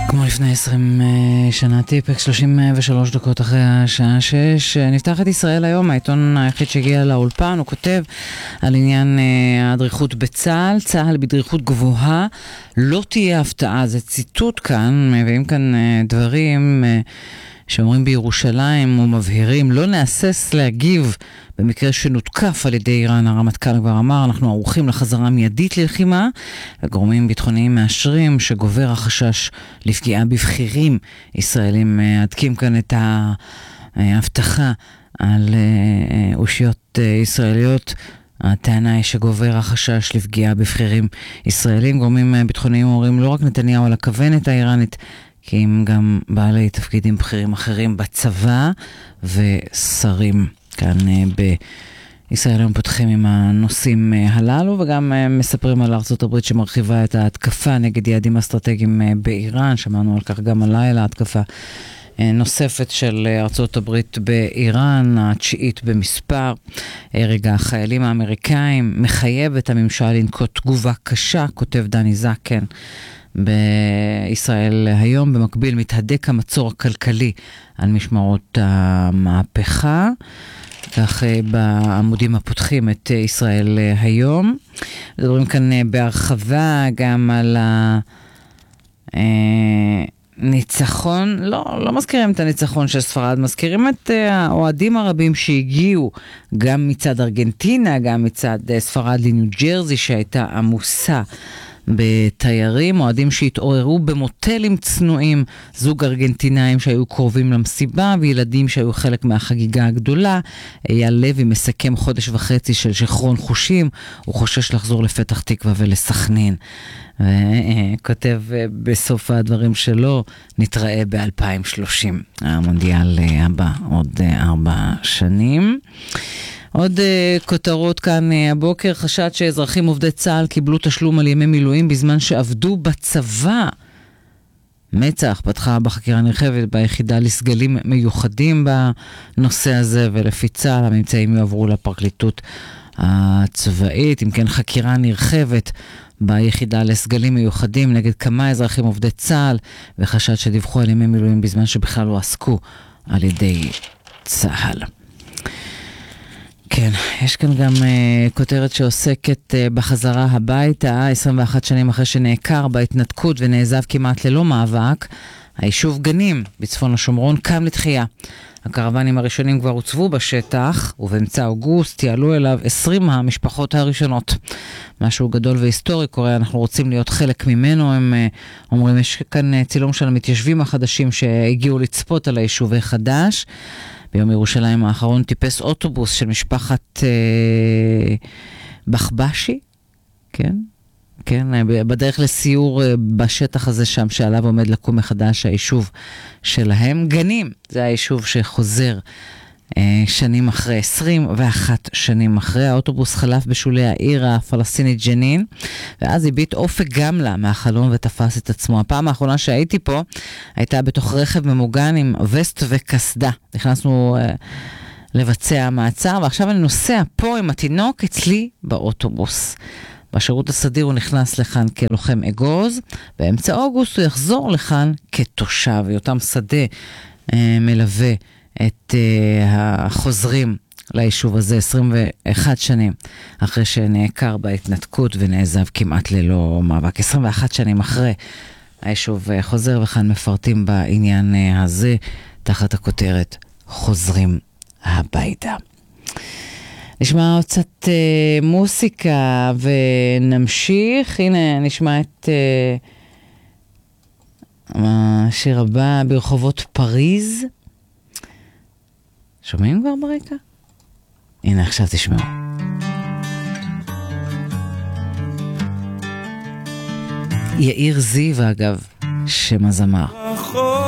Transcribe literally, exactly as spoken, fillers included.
כמו לפני עשרים שנה, טיפק שלושים ושלוש דקות אחרי השעה שש. נפתח את ישראל היום, העיתון היחיד שהגיע לאולפן. הוא כותב על עניין הדריכות בצה"ל. צה"ל בדריכות גבוהה, לא תהיה הפתעה. זה ציטוט כאן, מביאים כאן דברים שאומרים בירושלים ומבהירים, לא נאסס להגיב במקרה שנותקף על ידי איראן. הרמטכ"ל כבר אמר, אנחנו ערוכים לחזרה מיידית ללחימה, וגורמים ביטחוניים מאשרים שגובר החשש לפגיעה בבחירים ישראלים. עדקים כאן את ההבטחה על אושיות ישראליות. הטענה היא שגובר החשש לפגיעה בבחירים ישראלים. גורמים ביטחוניים אומרים, לא רק נתניהו על הכוונת האיראנית, כי הם גם בעלי תפקידים בכירים אחרים בצבא ושרים. כאן בישראל הם פותחים עם הנושאים הללו, וגם מספרים על ארצות הברית שמרחיבה את ההתקפה נגד יעדים אסטרטגיים באיראן. שמענו על כך גם הלילה, התקפה נוספת של ארצות הברית באיראן, התשיעית במספר. רגע, החיילים האמריקאים מחייב את הממשל לנקוט תגובה קשה, כותב דני זקן בישראל היום. במקביל מתהדק המצור הכלכלי על משמרות המהפכה. כך בעמודים הפותחים את ישראל היום. מדברים כאן בהרחבה גם על הניצחון, לא, לא מזכירים את הניצחון של ספרד, מזכירים את האוהדים הרבים שהגיעו גם מצד ארגנטינה, גם מצד ספרד לניו ג'רזי שהייתה עמוסה בתיירים, אוהדים שהתעוררו במוטלים צנועים, זוג ארגנטינאים שהיו קרובים למסיבה וילדים שהיו חלק מהחגיגה הגדולה. אייל לוי מסכם חודש וחצי של שחרון חושים, הוא חושש לחזור לפתח תקווה ולסכנין, וכותב בסוף הדברים שלו, נתראה ב-אלפיים ושלושים, המונדיאל הבא עוד ארבע שנים. עוד uh, כותרות כאן uh, הבוקר, חשד שאזרחים עובדי צה"ל קיבלו תשלום על ימי מילואים בזמן שעבדו בצבא. מצ"ח פתחה בחקירה נרחבת ביחידה לסגלים מיוחדים בנושא הזה, ולפי צה"ל הממצאים יועברו לפרקליטות הצבאית. אם כן, חקירה נרחבת ביחידה לסגלים מיוחדים נגד כמה אזרחים עובדי צה"ל, וחשד שדיווחו על ימי מילואים בזמן שבכלל לא עסקו על ידי צה"ל. כן, יש כאן גם uh, כותרת שעוסקת uh, בחזרה הביתה. עשרים ואחת שנים אחרי שנעקר בהתנתקות ונעזב כמעט ללא מאבק, היישוב גנים בצפון השומרון קם לתחייה. הקרוונים הראשונים כבר הוצבו בשטח, ובאמצע אוגוסט יעלו אליו עשרים המשפחות הראשונות. משהו גדול והיסטורי קורה, אנחנו רוצים להיות חלק ממנו. הם uh, אומרים, יש כאן צילום של המתיישבים החדשים שהגיעו לצפות על היישוב חדש. ביום ירושלים האחרון טיפס אוטובוס של משפחת אה, בחבשי, כן? כן, בדרך לסיור בשטח הזה שם שעליו עומד לקום מחדש היישוב שלהם. גנים, זה היישוב שחוזר אה, שנים אחרי, עשרים ואחת שנים אחרי. האוטובוס חלף בשולי העיר הפלסטינית ג'נין, ואז הביט אופק גמלה מהחלון ותפס את עצמו. הפעם האחרונה שהייתי פה הייתה בתוך רכב ממוגן עם וסט וקסדה. נכנסנו אה, לבצע מעצר, ועכשיו אני נוסע פה עם התינוק אצלי באוטובוס. בשירות הסדיר הוא נכנס לכאן כלוחם אגוז, באמצע אוגוסט הוא יחזור לכאן כתושב. יותם שדה אה, מלווה את uh, החוזרים ליישוב הזה עשרים ואחת שנים אחרי שנעקר בהתנתקות ונעזב כמעט ללא מאבק. עשרים ואחת שנים אחרי היישוב uh, חוזר, וכאן מפרטים בעניין uh, הזה תחת הכותרת חוזרים הביתה. נשמע עוד קצת uh, מוסיקה ונמשיך. הנה נשמע את uh, השיר הבא, ברחובות פריז. שומעים כבר ברקע? הנה עכשיו תשמעו. יאיר זיו אגב, שם הזמר.